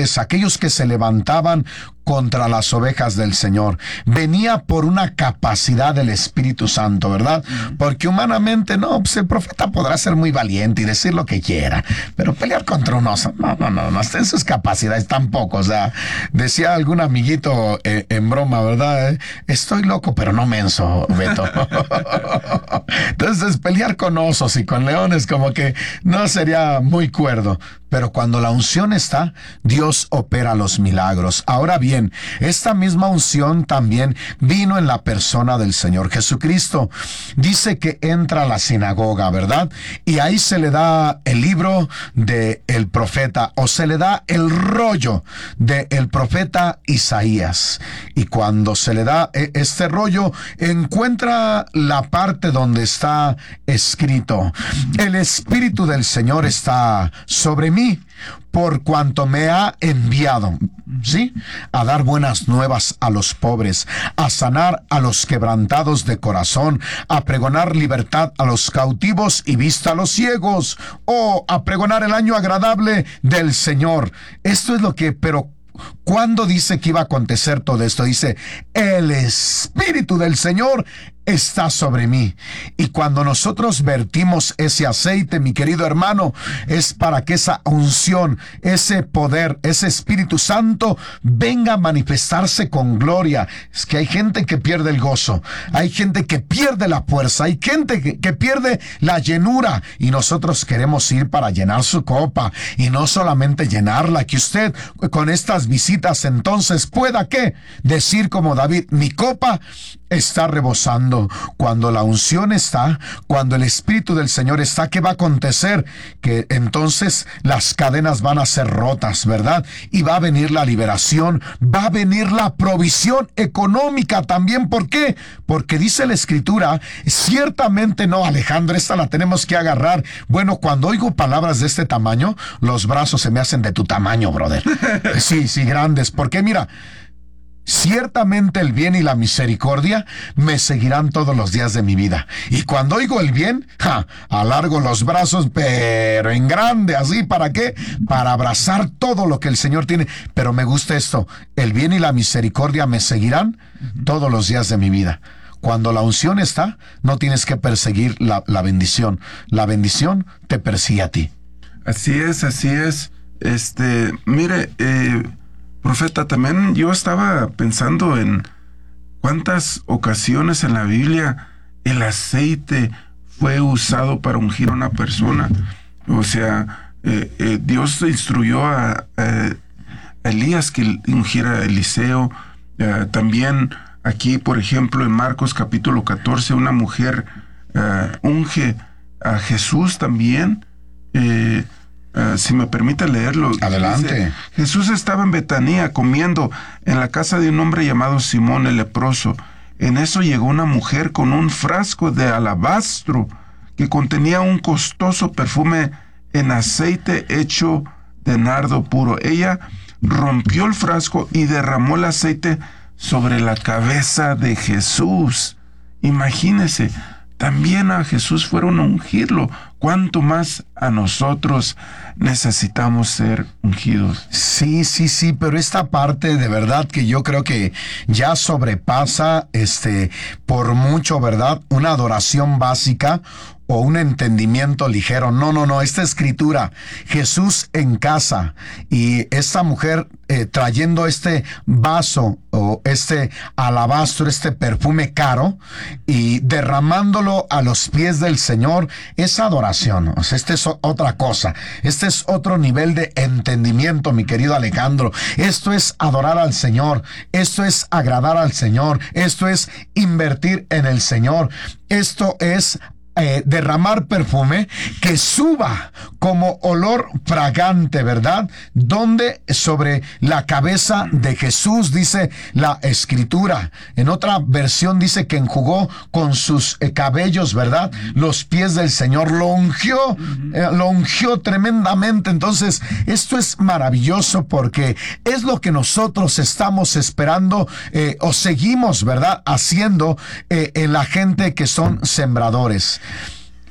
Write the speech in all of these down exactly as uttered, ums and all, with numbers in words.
pecadores, aquellos que se levantaban contra las ovejas del Señor. Venía por una capacidad del Espíritu Santo, ¿verdad? Porque humanamente, no, pues el profeta podrá ser muy valiente y decir lo que quiera, pero pelear contra un oso, no, no, no, no está en sus capacidades tampoco. O sea, decía algún amiguito eh, en broma, ¿verdad? Eh, Estoy loco, pero no menso, Beto. Entonces, pelear con osos y con leones como que no sería muy cuerdo. Pero cuando la unción está, Dios opera los milagros. Ahora bien, esta misma unción también vino en la persona del Señor Jesucristo. Dice que entra a la sinagoga, ¿verdad? Y ahí se le da el libro del profeta, o se le da el rollo del profeta Isaías. Y cuando se le da este rollo, encuentra la parte donde está escrito: el Espíritu del Señor está sobre mí, por cuanto me ha enviado, ¿sí?, a dar buenas nuevas a los pobres, a sanar a los quebrantados de corazón, a pregonar libertad a los cautivos y vista a los ciegos, o a pregonar el año agradable del Señor. Esto es lo que, pero ¿cuándo dice que iba a acontecer todo esto? Dice, el Espíritu del Señor está sobre mí. Y cuando nosotros vertimos ese aceite, mi querido hermano, es para que esa unción, ese poder, ese Espíritu Santo venga a manifestarse con gloria. Es que hay gente que pierde el gozo, hay gente que pierde la fuerza, hay gente que, que pierde la llenura, y nosotros queremos ir para llenar su copa, y no solamente llenarla, que usted con estas visitas entonces pueda, ¿qué?, decir como David, mi copa está rebosando. Cuando la unción está, cuando el Espíritu del Señor está, ¿qué va a acontecer? Que entonces las cadenas van a ser rotas, ¿verdad? Y va a venir la liberación, va a venir la provisión económica también. ¿Por qué? Porque dice la Escritura, ciertamente no, Alejandro, esta la tenemos que agarrar. Bueno, cuando oigo palabras de este tamaño, los brazos se me hacen de tu tamaño, brother. Sí, sí, grandes. Porque mira, ciertamente el bien y la misericordia me seguirán todos los días de mi vida. Y cuando oigo el bien, ja, alargo los brazos, pero en grande, así, ¿para qué? Para abrazar todo lo que el Señor tiene. Pero me gusta esto, el bien y la misericordia me seguirán todos los días de mi vida. Cuando la unción está, no tienes que perseguir la, la bendición. La bendición te persigue a ti. Así es, así es. Este, mire, eh... profeta, también yo estaba pensando en cuántas ocasiones en la Biblia el aceite fue usado para ungir a una persona. O sea, eh, eh, Dios instruyó a, a Elías que ungiera a Eliseo. Eh, también aquí, por ejemplo, en Marcos capítulo catorce, una mujer eh, unge a Jesús también. Eh, Uh, si me permite leerlo. Adelante. Dice, Jesús estaba en Betanía comiendo en la casa de un hombre llamado Simón el leproso. En eso llegó una mujer con un frasco de alabastro que contenía un costoso perfume en aceite hecho de nardo puro. Ella rompió el frasco y derramó el aceite sobre la cabeza de Jesús. Imagínese, también a Jesús fueron a ungirlo. ¿Cuánto más a nosotros necesitamos ser ungidos? Sí, sí, sí, pero esta parte de verdad que yo creo que ya sobrepasa este por mucho, ¿verdad? Una adoración básica o un entendimiento ligero. No, no, no, esta escritura, Jesús en casa y esta mujer eh, trayendo este vaso o este alabastro, este perfume caro y derramándolo a los pies del Señor, es adoración. O sea, esta es otra cosa. Este es otro nivel de entendimiento, mi querido Alejandro. Esto es adorar al Señor. Esto es agradar al Señor. Esto es invertir en el Señor. Esto es Eh, derramar perfume que suba como olor fragante, ¿verdad? Donde sobre la cabeza de Jesús, dice la Escritura. En otra versión dice que enjugó con sus eh, cabellos, ¿verdad? Los pies del Señor, lo ungió, eh, lo ungió tremendamente. Entonces, esto es maravilloso porque es lo que nosotros estamos esperando eh, o seguimos, ¿verdad? Haciendo eh, en la gente que son sembradores.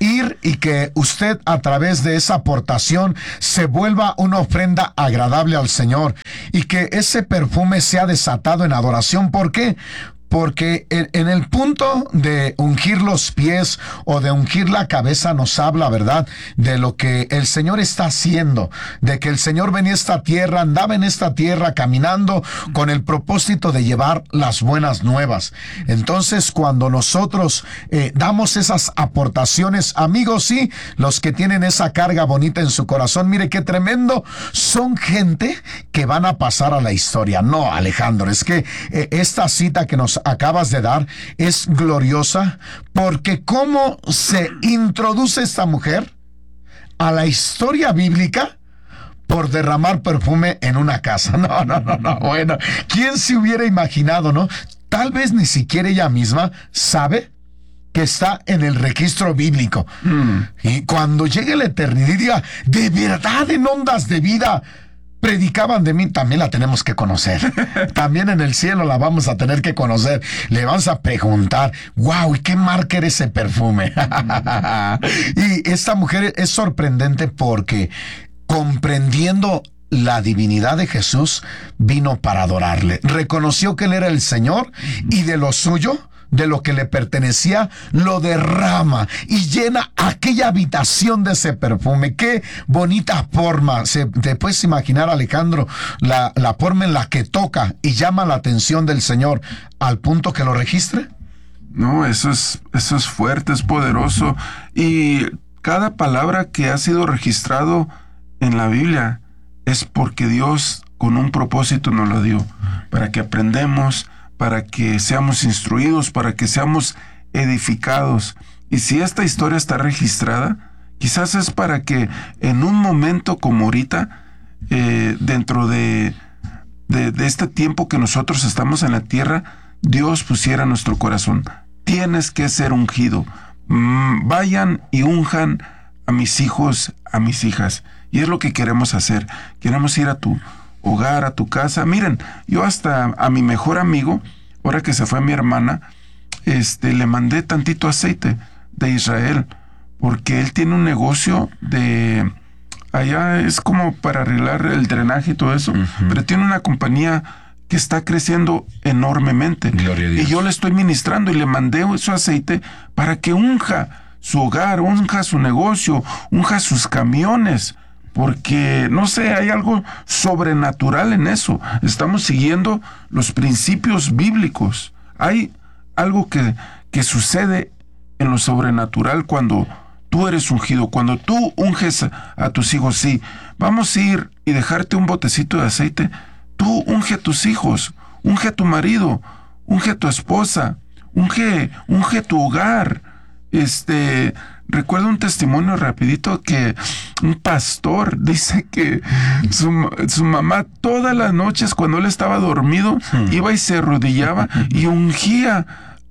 ir y que usted a través de esa aportación se vuelva una ofrenda agradable al Señor y que ese perfume sea desatado en adoración. ¿Por qué? Porque en, en el punto de ungir los pies o de ungir la cabeza nos habla, ¿verdad?, de lo que el Señor está haciendo, de que el Señor venía a esta tierra, andaba en esta tierra caminando con el propósito de llevar las buenas nuevas. Entonces, cuando nosotros eh, damos esas aportaciones, amigos, sí, los que tienen esa carga bonita en su corazón, mire qué tremendo, son gente que van a pasar a la historia. No, Alejandro, es que eh, esta cita que nos acabas de dar es gloriosa, porque cómo se introduce esta mujer a la historia bíblica por derramar perfume en una casa. No, no, no, no, bueno, ¿quién se hubiera imaginado, no? Tal vez ni siquiera ella misma sabe que está en el registro bíblico. Mm. Y cuando llegue la eternidad y diga, de verdad, en ondas de vida predicaban de mí, también la tenemos que conocer. También en el cielo la vamos a tener que conocer. Le vamos a preguntar, wow, ¿y qué marca era ese perfume? Y esta mujer es sorprendente porque, comprendiendo la divinidad de Jesús, vino para adorarle. Reconoció que Él era el Señor y de lo suyo, de lo que le pertenecía, lo derrama y llena aquella habitación de ese perfume. Qué bonita forma. Se, te puedes imaginar, Alejandro, la, la forma en la que toca y llama la atención del Señor al punto que lo registre. No, eso es, eso es fuerte, es poderoso. Y cada palabra que ha sido registrado en la Biblia es porque Dios con un propósito nos lo dio, para que aprendamos, para que seamos instruidos, para que seamos edificados. Y si esta historia está registrada, quizás es para que en un momento como ahorita, eh, dentro de, de, de este tiempo que nosotros estamos en la tierra, Dios pusiera en nuestro corazón, tienes que ser ungido. Mm, vayan y unjan a mis hijos, a mis hijas. Y es lo que queremos hacer. Queremos ir a tu hogar, a tu casa. Miren, yo hasta a mi mejor amigo, ahora que se fue mi hermana, este, le mandé tantito aceite de Israel, porque él tiene un negocio de, allá es como para arreglar el drenaje y todo eso, uh-huh. Pero tiene una compañía que está creciendo enormemente. Gloria a Dios. Y yo le estoy ministrando y le mandé su aceite para que unja su hogar, unja su negocio, unja sus camiones. Porque, no sé, hay algo sobrenatural en eso. Estamos siguiendo los principios bíblicos. Hay algo que, que sucede en lo sobrenatural cuando tú eres ungido, cuando tú unges a, a tus hijos. Sí, vamos a ir y dejarte un botecito de aceite. Tú unge a tus hijos, unge a tu marido, unge a tu esposa, unge, unge tu hogar. Este... Recuerdo un testimonio rapidito que un pastor dice que su, su mamá todas las noches cuando él estaba dormido hmm. iba y se arrodillaba y ungía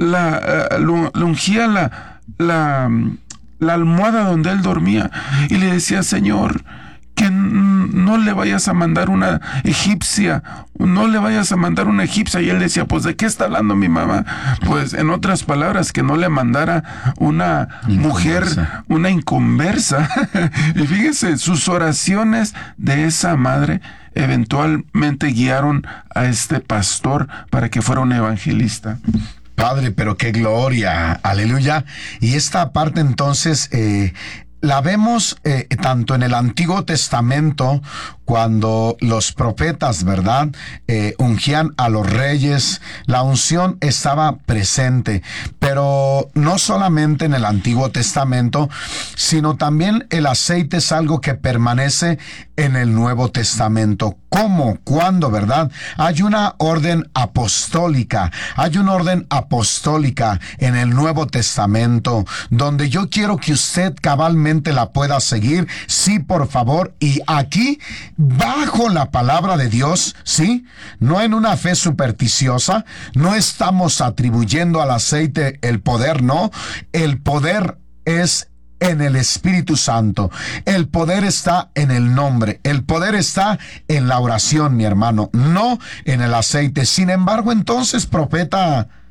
la, uh, lo, lo ungía la, la, la almohada donde él dormía y le decía, Señor, que no le vayas a mandar una egipcia, no le vayas a mandar una egipcia. Y él decía, pues, ¿de qué está hablando mi mamá? Pues, en otras palabras, que no le mandara una mujer, una inconversa. Y fíjese, sus oraciones de esa madre eventualmente guiaron a este pastor para que fuera un evangelista. Padre, pero qué gloria, aleluya. Y esta parte entonces... Eh, La vemos eh, tanto en el Antiguo Testamento, cuando los profetas, ¿verdad?, eh, ungían a los reyes. La unción estaba presente, pero no solamente en el Antiguo Testamento, sino también el aceite es algo que permanece en el Nuevo Testamento. ¿Cómo? ¿Cuándo? ¿Verdad? Hay una orden apostólica, hay una orden apostólica en el Nuevo Testamento, donde yo quiero que usted cabalmente la pueda seguir. Sí, por favor. Y aquí, bajo la palabra de Dios, ¿sí? No en una fe supersticiosa, no estamos atribuyendo al aceite el poder, no. El poder es en el Espíritu Santo. El poder está en el nombre. El poder está en la oración, mi hermano, no en el aceite. Sin embargo, entonces, profeta,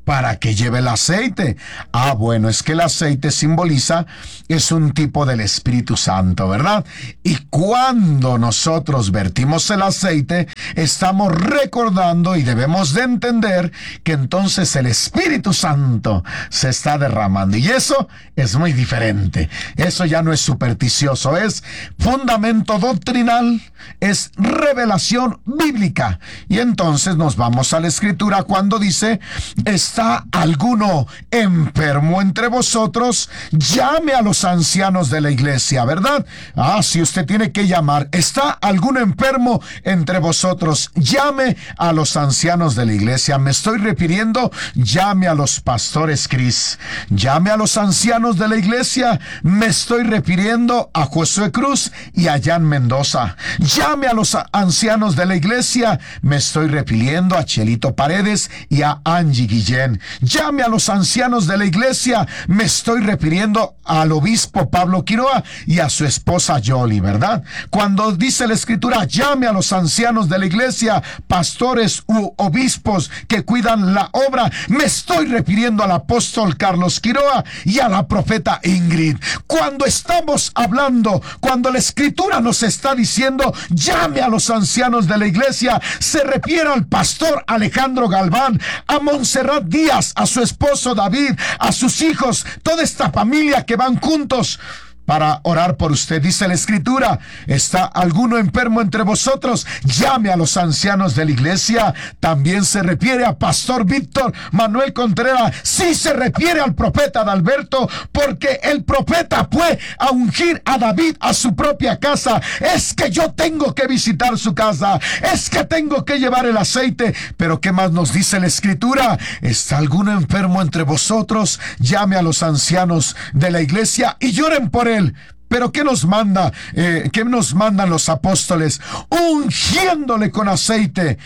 para que lleve el aceite. Ah, bueno, es que el aceite simboliza, es un tipo del Espíritu Santo, ¿verdad? Y cuando nosotros vertimos el aceite, estamos recordando y debemos de entender que entonces el Espíritu Santo se está derramando. Y eso es muy diferente. Eso ya no es supersticioso, es fundamento doctrinal, es revelación bíblica. Y entonces nos vamos a la Escritura cuando dice: ¿está alguno enfermo entre vosotros? Llame a los ancianos de la iglesia, ¿verdad? Ah, si usted tiene que llamar, ¿está alguno enfermo entre vosotros? Llame a los ancianos de la iglesia. Me estoy refiriendo, llame a los pastores Cris, llame a los ancianos de la iglesia. Me estoy refiriendo a Josué Cruz y a Jan Mendoza. Llame a los ancianos de la iglesia. Me estoy refiriendo a Chelito Paredes y a Angie Guillén. Llame a los ancianos de la iglesia. Me estoy refiriendo al obispo Pablo Quiroa y a su esposa Yoli, ¿verdad? Cuando dice la Escritura, llame a los ancianos de la iglesia, pastores u obispos que cuidan la obra, me estoy refiriendo al apóstol Carlos Quiroa y a la profeta Ingrid. Cuando estamos hablando, cuando la Escritura nos está diciendo, llame a los ancianos de la iglesia, se refiere al pastor Alejandro Galván, a Montserrat Díaz, a su esposo David, a sus hijos, toda esta familia que van juntos para orar por usted. Dice la Escritura: ¿está alguno enfermo entre vosotros? Llame a los ancianos de la iglesia. También se refiere a pastor Víctor Manuel Contreras. Sí, se refiere al profeta Adalberto, porque el profeta fue a ungir a David a su propia casa. Es que yo tengo que visitar su casa, es que tengo que llevar el aceite. Pero ¿qué más nos dice la Escritura? ¿Está alguno enfermo entre vosotros? Llame a los ancianos de la iglesia y lloren por él. Pero ¿qué nos manda? Eh, ¿Qué nos mandan los apóstoles? Ungiéndole con aceite.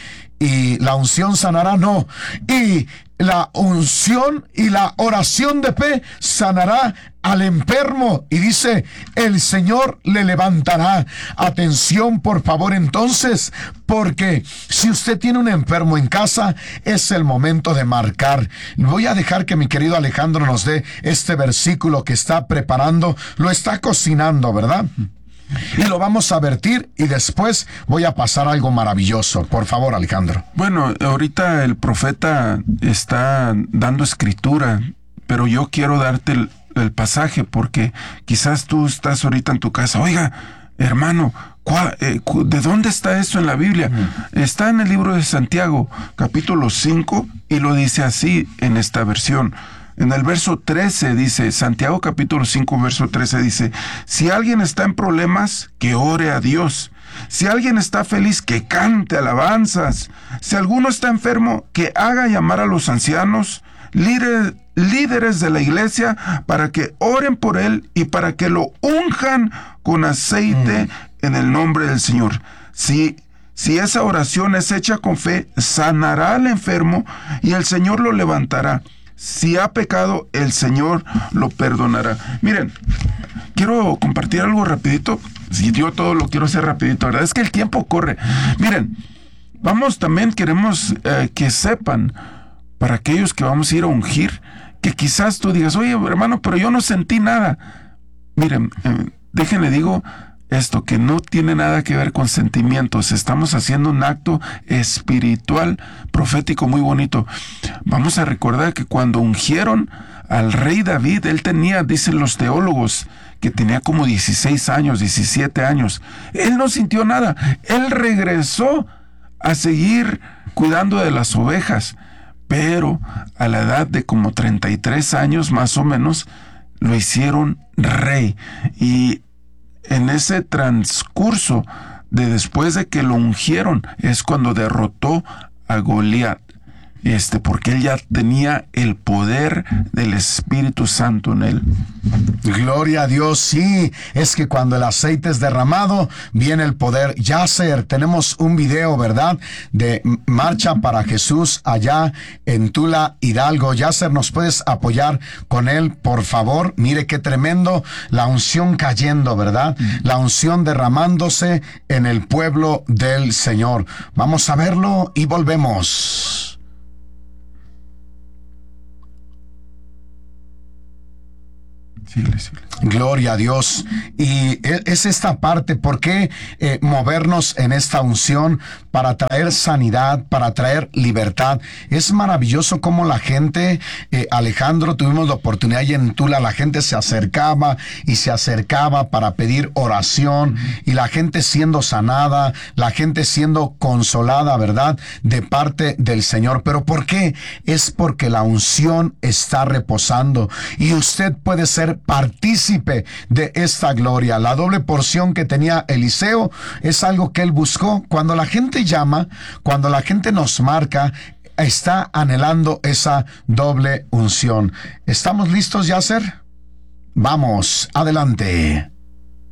Y la unción sanará, no. Y la unción y la oración de fe sanará al enfermo. Y dice, el Señor le levantará. Atención, por favor, entonces, porque si usted tiene un enfermo en casa, es el momento de marcar. Voy a dejar que mi querido Alejandro nos dé este versículo que está preparando, lo está cocinando, ¿verdad? Y lo vamos a vertir y después voy a pasar algo maravilloso. Por favor, Alejandro. Bueno, ahorita el profeta está dando escritura, pero yo quiero darte el, el pasaje porque quizás tú estás ahorita en tu casa. Oiga, hermano, ¿cuál, eh, ¿de dónde está eso en la Biblia? Mm. Está en el libro de Santiago, capítulo cinco, y lo dice así en esta versión. En el verso trece dice, Santiago capítulo cinco, verso trece dice, si alguien está en problemas, que ore a Dios. Si alguien está feliz, que cante alabanzas. Si alguno está enfermo, que haga llamar a los ancianos, líderes, líderes de la iglesia, para que oren por él y para que lo unjan con aceite mm. en el nombre del Señor. Si Si esa oración es hecha con fe, sanará al enfermo y el Señor lo levantará. Si ha pecado, el Señor lo perdonará. Miren, quiero compartir algo rapidito. Si yo todo lo quiero hacer rapidito, ¿verdad? Es que el tiempo corre. Miren, vamos, también queremos eh, que sepan, para aquellos que vamos a ir a ungir, que quizás tú digas, oye, hermano, pero yo no sentí nada. Miren, eh, déjenle digo esto, que no tiene nada que ver con sentimientos. Estamos haciendo un acto espiritual, profético muy bonito. Vamos a recordar que cuando ungieron al rey David, él tenía, dicen los teólogos, que tenía como dieciséis años, diecisiete años. Él no sintió nada. Él regresó a seguir cuidando de las ovejas, pero a la edad de como treinta y tres años más o menos, lo hicieron rey. Y en ese transcurso de después de que lo ungieron es cuando derrotó a Goliat, este, porque él ya tenía el poder del Espíritu Santo en él. Gloria a Dios, sí, es que cuando el aceite es derramado, viene el poder. Yasser, tenemos un video, ¿verdad?, de Marcha para Jesús allá en Tula, Hidalgo. Yasser, ¿nos puedes apoyar con él, por favor? Mire qué tremendo, la unción cayendo, ¿verdad? La unción derramándose en el pueblo del Señor. Vamos a verlo y volvemos. Síguele, síguele. Gloria a Dios. Y es esta parte, ¿por qué eh, movernos en esta unción para traer sanidad, para traer libertad? Es maravilloso cómo la gente, eh, Alejandro, tuvimos la oportunidad y en Tula la gente se acercaba y se acercaba para pedir oración y la gente siendo sanada, la gente siendo consolada, ¿verdad? De parte del Señor. ¿Pero por qué? Es porque la unción está reposando y usted puede ser partícipe de esta gloria. La doble porción que tenía Eliseo es algo que él buscó. Cuando la gente llama, cuando la gente nos marca, está anhelando esa doble unción. ¿Estamos listos, Yasser? Vamos, adelante.